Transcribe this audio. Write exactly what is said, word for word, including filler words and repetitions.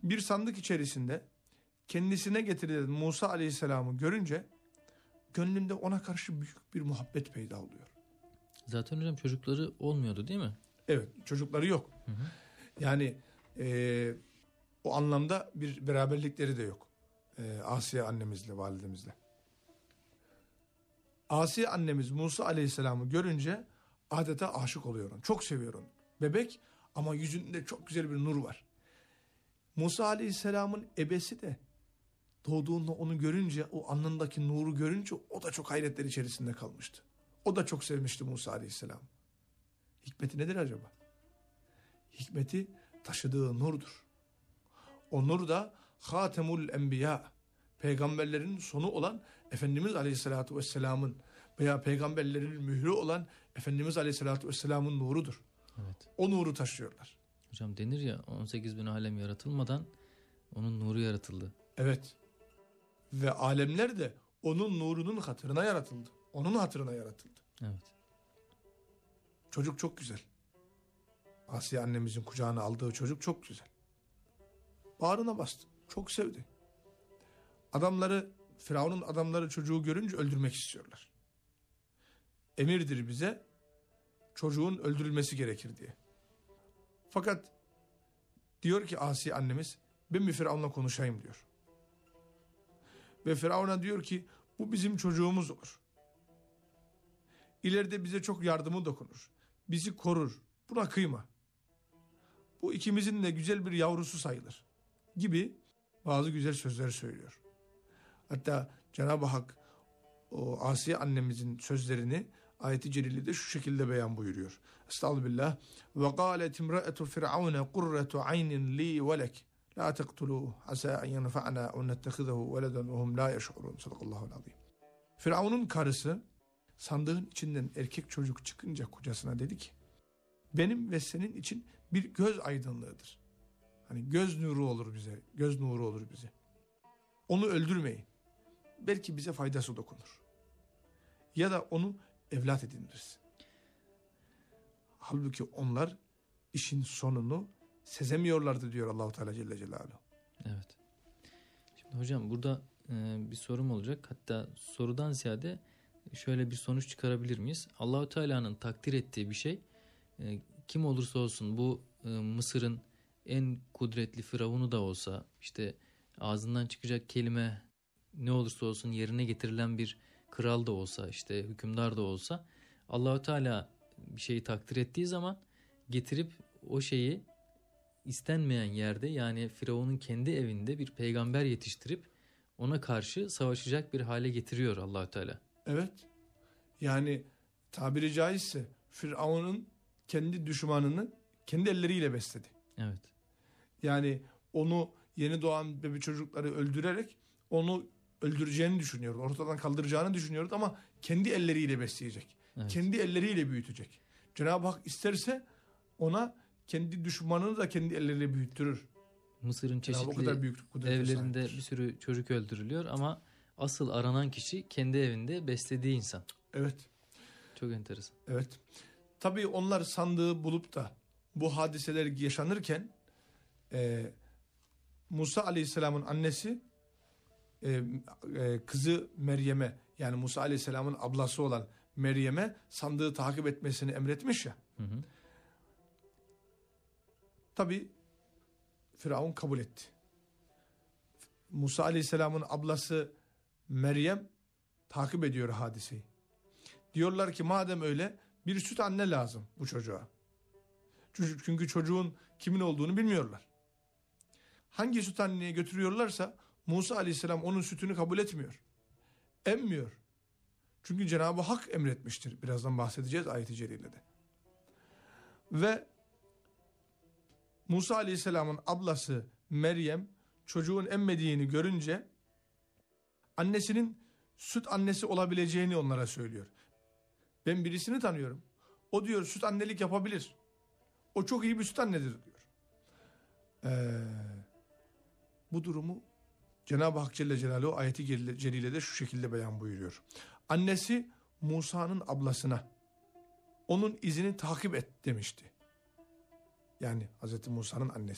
bir sandık içerisinde kendisine getirilen Musa Aleyhisselam'ı görünce gönlünde ona karşı büyük bir muhabbet peyda oluyor. Zaten hocam çocukları olmuyordu değil mi? Evet, çocukları yok. Hı hı. Yani e, o anlamda bir beraberlikleri de yok. E, Asiye annemizle, validemizle. Asiye annemiz Musa Aleyhisselam'ı görünce adeta aşık oluyor ona. Çok seviyor onu. Bebek ama yüzünde çok güzel bir nur var. Musa Aleyhisselam'ın ebesi de doğduğunda onu görünce, o alnındaki nuru görünce o da çok hayretler içerisinde kalmıştı. O da çok sevmişti Musa Aleyhisselam. Hikmeti nedir acaba? Hikmeti taşıdığı nurdur. O nur da Hatemul Enbiya, peygamberlerin sonu olan Efendimiz Aleyhisselatü Vesselam'ın veya peygamberlerin mührü olan Efendimiz Aleyhisselatü Vesselam'ın nurudur. Evet. O nuru taşıyorlar. Hocam denir ya, on sekiz bin alem yaratılmadan onun nuru yaratıldı. Evet. Ve alemler de onun nurunun hatırına yaratıldı. Onun hatırına yaratıldı. Evet. Çocuk çok güzel. Asiye annemizin kucağına aldığı çocuk çok güzel. Bağrına bastı. Çok sevdi. Adamları, Firavun'un adamları çocuğu görünce öldürmek istiyorlar. Emirdir bize çocuğun öldürülmesi gerekir diye. Fakat diyor ki Asiye annemiz, ben bir Firavun'la konuşayım diyor. Ve Firavun'a diyor ki bu bizim çocuğumuz olur. İleride bize çok yardımı dokunur. Bizi korur. Buna kıyma. Bu ikimizin de güzel bir yavrusu sayılır. Gibi bazı güzel sözler söylüyor. Hatta Cenab-ı Hak o Asiye annemizin sözlerini ayet-i celilede şu şekilde beyan buyuruyor. Estağfirullah. Ve kâlet imra'etu firavune kurretu aynin li velek. La tektuluhu asa en yenfa'na ve nettehizehu veleden ve hum la yeş'urun. Sadakallahu azim. Firavun'un karısı sandığın içinden erkek çocuk çıkınca kocasına dedi ki, benim ve senin için bir göz aydınlığıdır. Hani göz nuru olur bize, göz nuru olur bize. Onu öldürmeyin. Belki bize faydası dokunur. Ya da onu evlat ediniriz. Halbuki onlar işin sonunu sezemiyorlardı diyor Allah-u Teala Celle Celaluhu. Evet. Şimdi hocam burada e, bir sorum olacak. Hatta sorudan ziyade şöyle bir sonuç çıkarabilir miyiz? Allah-u Teala'nın takdir ettiği bir şey e, kim olursa olsun, bu e, Mısır'ın en kudretli firavunu da olsa, işte ağzından çıkacak kelime ne olursa olsun yerine getirilen bir kral da olsa, işte hükümdar da olsa, Allah-u Teala bir şeyi takdir ettiği zaman getirip o şeyi istenmeyen yerde, yani Firavun'un kendi evinde bir peygamber yetiştirip ona karşı savaşacak bir hale getiriyor Allah-u Teala. Evet. Yani tabiri caizse Firavun'un kendi düşmanını kendi elleriyle besledi. Evet. Yani onu, yeni doğan bebe çocukları öldürerek onu öldüreceğini düşünüyordu. Ortadan kaldıracağını düşünüyordu ama kendi elleriyle besleyecek. Evet. Kendi elleriyle büyütecek. Cenab-ı Hak isterse ona kendi düşmanını da kendi elleriyle büyüttürür. Mısır'ın çeşitli büyük evlerinde sahiptir. Bir sürü çocuk öldürülüyor ama asıl aranan kişi kendi evinde beslediği insan. Evet. Çok enteresan. Evet. Tabii onlar sandığı bulup da bu hadiseler yaşanırken e, Musa Aleyhisselam'ın annesi e, e, kızı Meryem'e, yani Musa Aleyhisselam'ın ablası olan Meryem'e sandığı takip etmesini emretmiş ya. Hı hı. Tabii Firavun kabul etti. Musa Aleyhisselam'ın ablası Meryem takip ediyor hadiseyi. Diyorlar ki madem öyle bir süt anne lazım bu çocuğa. Çünkü çocuğun kimin olduğunu bilmiyorlar. Hangi süt anneye götürüyorlarsa Musa Aleyhisselam onun sütünü kabul etmiyor. Emmiyor. Çünkü Cenab-ı Hak emretmiştir. Birazdan bahsedeceğiz ayet-i celilede. Ve Musa Aleyhisselam'ın ablası Meryem çocuğun emmediğini görünce annesinin süt annesi olabileceğini onlara söylüyor. Ben birisini tanıyorum. O diyor süt annelik yapabilir. O çok iyi bir süt annedir diyor. Ee, bu durumu Cenab-ı Hak Celle Celaluhu ayeti celilede şu şekilde beyan buyuruyor. Annesi Musa'nın ablasına onun izini takip et demişti. Yani Hazreti Musa'nın annesi.